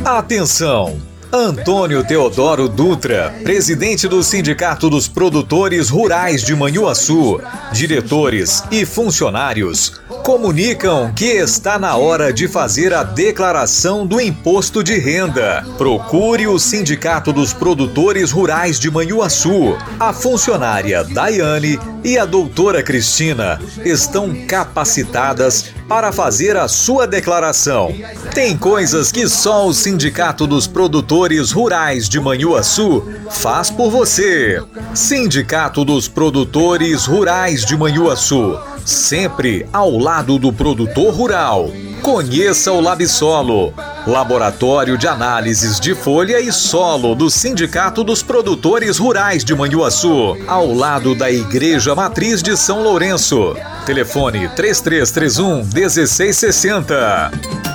Atenção! Antônio Teodoro Dutra, presidente do Sindicato dos Produtores Rurais de Manhuaçu, diretores e funcionários, comunicam que está na hora de fazer a declaração do imposto de renda. Procure o Sindicato dos Produtores Rurais de Manhuaçu. A funcionária Daiane e a doutora Cristina estão capacitadas para fazer a sua declaração. Tem coisas que só o Sindicato dos Produtores Rurais de Manhuaçu faz por você. Sindicato dos Produtores Rurais de Manhuaçu, sempre ao lado do produtor rural. Conheça o Labsolo, Laboratório de Análises de Folha e Solo do Sindicato dos Produtores Rurais de Manhuaçu, ao lado da Igreja Matriz de São Lourenço. Telefone 3331-1660.